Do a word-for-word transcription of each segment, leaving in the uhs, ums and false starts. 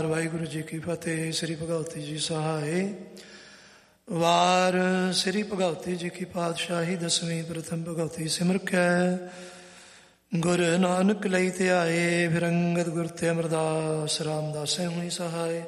ਵਾਹਿਗੁਰੂ ਜੀ ਕੀ ਫਤਿਹ। ਸ੍ਰੀ ਭਗਵਤੀ ਜੀ ਸਹਾਏ। ਵਾਰ ਸ੍ਰੀ ਭਗਵਤੀ ਜੀ ਕੀ ਪਾਤਸ਼ਾਹੀ ਦਸਵੀਂ ਪ੍ਰਥਮ ਭਗਵਤੀ ਸਿਮਰ ਕੈ ਗੁਰ ਨਾਨਕ ਲਈ ਧਿਆਏ। ਫਿਰ ਅੰਗਦ ਗੁਰ ਤੇ ਅਮਰਦਾਸ ਰਾਮਦਾਸੈ ਹੋਈ ਸਹਾਏ।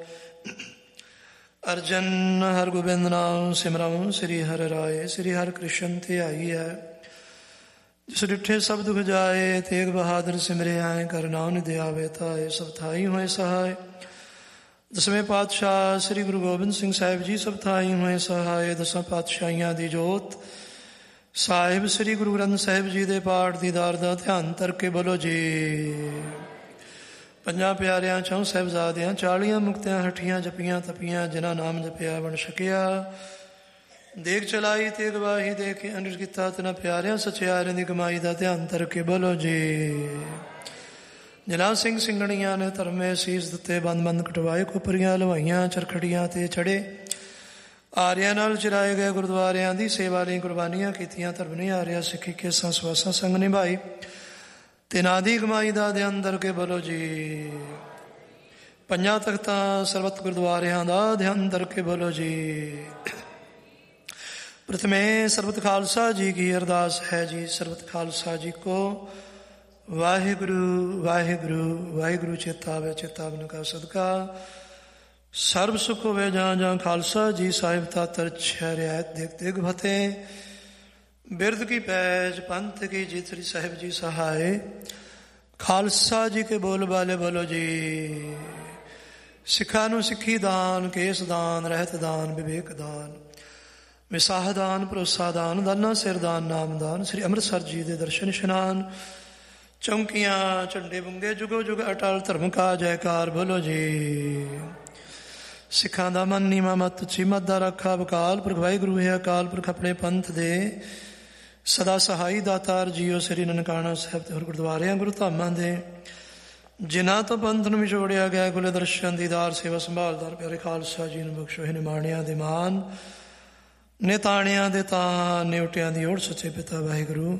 ਅਰਜਨ ਹਰ ਗੋਬਿੰਦ ਨਾਮ ਸਿਮਰਉ ਸ੍ਰੀ ਹਰਿ ਰਾਏ। ਸ੍ਰੀ ਹਰਿ ਕ੍ਰਿਸ਼ਨ ਧਿਆਈ ਹੈ ਜਿਸ ਡਿਠੇ ਸਭ ਦੁਖ ਜਾਏ। ਤੇਗ ਬਹਾਦਰ ਸਿਮਰੇ ਆਏ ਕਰ ਨਾਮ ਨਿਧਿ ਆਵੇ ਤਾਏ। ਸਭ ਥਾਈ ਹੋਏ ਸਹਾਏ। ਦਸਵੇਂ ਪਾਤਸ਼ਾਹ ਸ੍ਰੀ ਗੁਰੂ ਗੋਬਿੰਦ ਸਿੰਘ ਸਾਹਿਬ ਜੀ ਸਭ ਥਾਈ ਹੋਏ ਸਹਾਏ। ਦਸਾਂ ਪਾਤਸ਼ਾਹੀਆਂ ਦੀ ਜੋਤ ਸਾਹਿਬ ਸ੍ਰੀ ਗੁਰੂ ਗ੍ਰੰਥ ਸਾਹਿਬ ਜੀ ਦੇ ਪਾਠ ਦੀਦਾਰ ਦਾ ਧਿਆਨ ਕਰਕੇ ਬੋਲੋ ਜੀ। ਪੰਜਾਂ ਪਿਆਰਿਆਂ ਚੌਂ ਸਾਹਿਬਜ਼ਾਦਿਆਂ ਚਾਲੀਆਂ ਮੁਕਤਿਆਂ ਹੱਠੀਆਂ ਜਪੀਆਂ ਤਪੀਆਂ ਜਿਨ੍ਹਾਂ ਨਾਮ ਜਪਿਆ ਬਣ ਸਕਿਆ। ਦੇਖ ਚਲਾਈ ਤੇ ਗਵਾਹੀ ਦੇ ਕੇ ਅੰਦਰ ਕੀਤਾ ਤਿਨਾਂ ਪਿਆਰਿਆਂ ਸਚਿਆਰਿਆਂ ਦੀ ਕਮਾਈ ਦਾ ਧਿਆਨ ਕਰਕੇ ਬੋਲੋ ਜੀ। ਜਿਨ੍ਹਾਂ ਸਿੰਘ ਸਿੰਘਣੀਆਂ ਨੇ ਧਰਮੇ ਸੀਸ ਦਿੱਤੇ ਬੰਦ ਬੰਦ ਕਟਵਾਏ ਖੋਪਰੀਆਂ ਲਵਾਈਆਂ ਚਰਖੜੀਆਂ ਤੇ ਚੜੇ ਆਰਿਆਂ ਨਾਲ ਚਰਾਏ ਗਏ ਗੁਰਦੁਆਰਿਆਂ ਦੀ ਸੇਵਾ ਲਈ ਕੁਰਬਾਨੀਆਂ ਕੀਤੀਆਂ ਧਰਮ ਨਹੀਂ ਆ ਰਿਹਾ ਸਿੱਖੀ ਕੇਸਾਂ ਸਵਾਸਾਂ ਸੰਗ ਨਿਭਾਈ ਤਿਨਾਂ ਦੀ ਕਮਾਈ ਦਾ ਧਿਆਨ ਕਰਕੇ ਬੋਲੋ ਜੀ। ਪੰਜਾਂ ਤਖਤਾਂ ਸਰਬੱਤ ਗੁਰਦੁਆਰਿਆਂ ਦਾ ਧਿਆਨ ਕਰਕੇ ਬੋਲੋ ਜੀ। ਪ੍ਰਥਮੇ ਸਰਬਤ ਖਾਲਸਾ ਜੀ ਕੀ ਅਰਦਾਸ ਹੈ ਜੀ। ਸਰਬਤ ਖਾਲਸਾ ਜੀ ਕੋ ਵਾਹਿਗੁਰੂ ਵਾਹਿਗੁਰੂ ਵਾਹਿਗੁਰੂ ਚੇਤਾ ਆਵੇ ਚੇਤਾਵਨ ਕਾ ਸਦਕਾ ਸਰਬ ਸੁਖ ਹੋਵੇ ਜਾਂ ਜਾਂ ਖਾਲਸਾ ਜੀ ਸਾਹਿਬ ਤਾ ਤਰਛ ਰਿਆਇਤ ਦੇਖ ਦੇਖ ਫਤਿਹ। ਬਿਰਧ ਕੀ ਪੈਜ ਪੰਥ ਕੀ ਜੀ ਸ੍ਰੀ ਸਾਹਿਬ ਜੀ ਸਹਾਏ। ਖਾਲਸਾ ਜੀ ਕੇ ਬੋਲ ਬਾਲੇ ਬੋਲੋ ਜੀ। ਸਿੱਖਾਂ ਨੂੰ ਸਿੱਖੀ ਦਾਨ ਕੇਸ ਦਾਨ ਰਹਿਤ ਦਾਨ ਵਿਵੇਕ ਦਾਨ ਵਿਸਾਹ ਦਾਨ ਭਰੋਸਾ ਦਾਨ ਦਾਨਾ ਸਿਰ ਦਾਨ ਨਾਮ ਦਾਨ। ਸ੍ਰੀ ਅੰਮ੍ਰਿਤਸਰ ਜੀ ਦੇ ਦਰਸ਼ਨ ਇਸ਼ਨਾਨ ਚੌਂਕੀਆਂ ਝੰਡੇ ਬੁੰਗੇ ਜੁਗੋ ਜੁਗ ਅਟਲ ਧਰਮ ਕਾ ਜੈਕਾਰ ਬੋਲੋ ਜੀ। ਸਿੱਖਾਂ ਦਾ ਮਨ ਨੀਵਾਂ ਮਤ ਉੱਚੀ ਮਤ ਦਾ ਰੱਖਾ ਬਕਾਲ ਪੁਰਖ ਵਾਹਿਗੁਰੂ ਹੈ ਅਕਾਲ ਪੁਰਖ ਆਪਣੇ ਪੰਥ ਦੇ ਸਦਾ ਸਹਾਈ ਦਾਤਾਰ ਜੀਓ। ਸ੍ਰੀ ਨਨਕਾਣਾ ਸਾਹਿਬ ਤੇ ਹੋਰ ਗੁਰਦੁਆਰਿਆਂ ਗੁਰੂ ਧਾਮਾਂ ਦੇ ਜਿਨ੍ਹਾਂ ਤੋਂ ਪੰਥ ਨੂੰ ਵਿਛੋੜਿਆ ਗਿਆ ਗੁਲੇ ਦਰਸ਼ਨ ਦੀਦਾਰ ਸੇਵਾ ਸੰਭਾਲਦਾਰ ਪਿਆਰੇ ਖਾਲਸਾ ਜੀ ਨੂੰ ਬਖਸ਼ੋ। ਇਹ ਨਿਮਾਣਿਆਂ ਦੇ ਮਾਨ ਨਿਤਾਣਿਆਂ ਦੇ ਤਾਂ ਨਿਉਟਿਆਂ ਦੀ ਓੜ ਸੱਚੇ ਪਿਤਾ ਵਾਹਿਗੁਰੂ।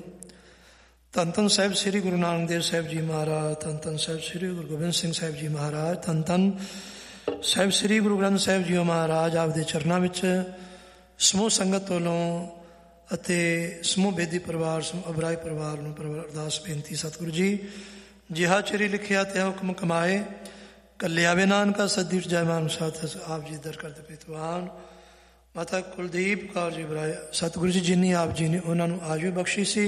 ਧੰਨ ਧੰਨ ਸਾਹਿਬ ਸ੍ਰੀ ਗੁਰੂ ਨਾਨਕ ਦੇਵ ਸਾਹਿਬ ਜੀ ਮਹਾਰਾਜ। ਧੰਨ ਧੰਨ ਸਾਹਿਬ ਸ੍ਰੀ ਗੁਰੂ ਗੋਬਿੰਦ ਸਿੰਘ ਸਾਹਿਬ ਜੀ ਮਹਾਰਾਜ। ਧੰਨ ਧੰਨ ਸਾਹਿਬ ਸ੍ਰੀ ਗੁਰੂ ਗ੍ਰੰਥ ਸਾਹਿਬ ਜੀ ਮਹਾਰਾਜ। ਆਪਦੇ ਚਰਨਾਂ ਵਿੱਚ ਸਮੂਹ ਸੰਗਤ ਵੱਲੋਂ ਅਤੇ ਸਮੂਹ ਬੇਦੀ ਪਰਿਵਾਰ ਸਮੂਹ ਅਬਰਾਈ ਪਰਿਵਾਰ ਨੂੰ ਅਰਦਾਸ ਬੇਨਤੀ। ਸਤਿਗੁਰੂ ਜੀ ਜਿਹਾ ਚਿਰੀ ਲਿਖਿਆ ਤੇ ਹੁਕਮ ਕਮਾਏ ਕੱਲਿਆ ਵੇ ਨਾਨਕਾ ਸਦੀ ਜੈ ਮਾਨ ਸਾਥ ਆਪ ਜੀ ਦਰ ਕਰਦੇ ਪਿਤਵਾਨ ਮਾਤਾ ਕੁਲਦੀਪ ਕੌਰ ਜੀ ਬਰਾਏ। ਸਤਿਗੁਰੂ ਜੀ ਜਿੰਨੀ ਆਪ ਜੀ ਨੇ ਉਹਨਾਂ ਨੂੰ ਆਯੂ ਬਖਸ਼ੀ ਸੀ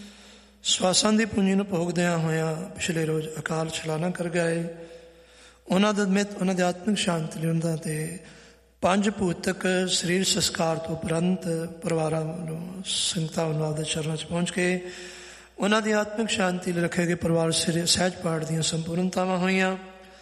ਸਵਾਸਾਂ ਦੀ ਪੂੰਜੀ ਨੂੰ ਭੋਗਦਿਆਂ ਹੋਇਆਂ ਪਿਛਲੇ ਰੋਜ਼ ਅਕਾਲ ਚਲਾਣਾ ਕਰ ਗਏ। ਉਹਨਾਂ ਦਾ ਮਿੱਤ ਉਹਨਾਂ ਦੇ ਆਤਮਿਕ ਸ਼ਾਂਤੀ ਲਈ ਉਹਨਾਂ ਤੇ ਪੰਜ ਭੂਤਕ ਸਰੀਰ ਸੰਸਕਾਰ ਤੋਂ ਉਪਰੰਤ ਪਰਿਵਾਰਾਂ ਵੱਲੋਂ ਸੰਗਤਾਂ ਵੱਲੋਂ ਆਪਦੇ ਚਰਨਾਂ 'ਚ ਪਹੁੰਚ ਕੇ ਉਹਨਾਂ ਦੀ ਆਤਮਿਕ ਸ਼ਾਂਤੀ ਲਈ ਰੱਖੇ ਗਏ ਪਰਿਵਾਰ ਸਿਰ ਸਹਿਜ ਪਾਠ ਦੀਆਂ ਸੰਪੂਰਨਤਾਵਾਂ ਹੋਈਆਂ।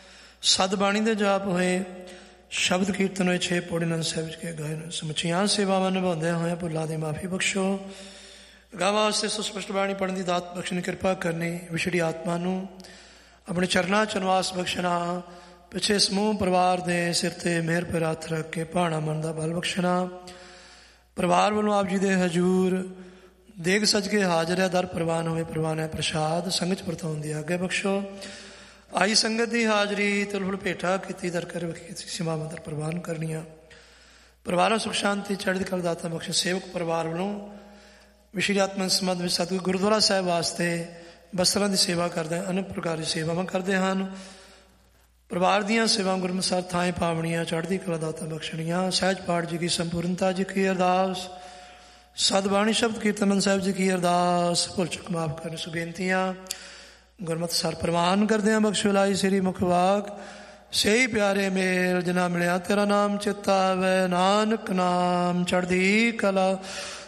ਸਦ ਬਾਣੀ ਦੇ ਜਾਪ ਹੋਏ ਸ਼ਬਦ ਕੀਰਤਨ ਹੋਏ ਛੇ ਪੌੜੀ ਆਨੰਦ ਸਾਹਿਬ ਵਿੱਚ ਕੇ ਗਏ। ਸਮੁੱਚੀਆਂ ਸੇਵਾਵਾਂ ਨਿਭਾਉਂਦਿਆਂ ਹੋਇਆਂ ਭੁੱਲਾਂ ਦੀ ਮਾਫੀ ਬਖਸ਼ੋ। ਗਾਵਾਂ ਵਾਸਤੇ ਸੁਸਪਸ਼ਟ ਬਾਣੀ ਪੜ੍ਹਨ ਦੀ ਦਾਤ ਬਖਸ਼ਣੀ ਕਿਰਪਾ ਕਰਨੀ। ਵਿਛੜੀ ਆਤਮਾ ਨੂੰ ਆਪਣੇ ਚਰਨਾਂ 'ਚ ਨਿਵਾਸ ਬਖਸ਼ਣਾ। ਪਿੱਛੇ ਸਮੂਹ ਪਰਿਵਾਰ ਦੇ ਸਿਰ ਤੇ ਮਿਹਰ ਪਰ ਹੱਥ ਰੱਖ ਕੇ ਭਾਣਾ ਮਨ ਦਾ ਬਲ ਬਖਸ਼ਣਾ। ਪਰਿਵਾਰ ਵੱਲੋਂ ਆਪ ਜੀ ਦੇ ਹਜ਼ੂਰ ਦੇਗ ਸੱਜ ਕੇ ਹਾਜ਼ਰ ਹੈ ਦਰ ਪ੍ਰਵਾਨ ਹੋਵੇ ਪ੍ਰਵਾਨ ਹੈ ਪ੍ਰਸ਼ਾਦ ਸੰਗਤ ਵਰਤਾਉਣ ਦੀ ਆਗਿਆ ਬਖਸ਼ੋ। ਆਈ ਸੰਗਤ ਦੀ ਹਾਜ਼ਰੀ ਤਿਲ ਫੁਲ ਭੇਟਾ ਕੀਤੀ ਦਰ ਕਰ ਸੇਵਾਵਾਂ ਦਰ ਪ੍ਰਵਾਨ ਕਰਨੀਆਂ। ਪਰਿਵਾਰਾਂ ਸੁਖ ਸ਼ਾਂਤੀ ਚੜ੍ਹਦੀ ਕਲਾ ਦਾਤਾ ਬਖਸ਼। ਸੇਵਕ ਪਰਿਵਾਰ ਵੱਲੋਂ ਵਿਸ਼ਰੀ ਆਤਮਾ ਸੰਬੰਧ ਵਿੱਚ ਸਤਿਗੁਰੂ ਗੁਰਦੁਆਰਾ ਸਾਹਿਬ ਵਾਸਤੇ ਬਸਤਰਾਂ ਦੀ ਸੇਵਾ ਕਰਦੇ ਹਨ ਅਨੇਕ ਪ੍ਰਕਾਰ ਦੀ ਸੇਵਾਵਾਂ ਕਰਦੇ ਹਨ। ਪਰਿਵਾਰ ਦੀਆਂ ਸੇਵਾ ਗੁਰਮਸਾਰ ਥਾਂ ਪਾਵਣੀਆਂ ਚੜ੍ਹਦੀ ਕਲਾ ਦਾਤਾ ਬਖਸ਼ਣੀਆਂ। ਸਹਿਜ ਪਾਠ ਜੀ ਕੀ ਸੰਪੂਰਨਤਾ ਜੀ ਕੀ ਅਰਦਾਸ। ਸਤਬਾਣੀ ਸ਼ਬਦ ਕੀਰਤਨ ਸਾਹਿਬ ਜੀ ਕੀ ਅਰਦਾਸ। ਭੁੱਲ ਚੁੱਕ ਮਾਫ ਕਰਨ ਸੋ ਬੇਨਤੀਆਂ ਗੁਰਮਤਿ ਸਰ ਪ੍ਰਵਾਨ ਕਰਦੇ ਹਾਂ। ਬਖਸ਼ ਲਾਈ ਸ੍ਰੀ ਮੁਖਵਾਕ ਸਹੀ ਪਿਆਰੇ ਮੇਲ ਜਿਨਾ ਮਿਲਿਆ ਤੇਰਾ ਨਾਮ ਚਿੱਤਾ ਆਵੇ ਨਾਨਕ ਨਾਮ ਚੜ੍ਹਦੀ ਕਲਾ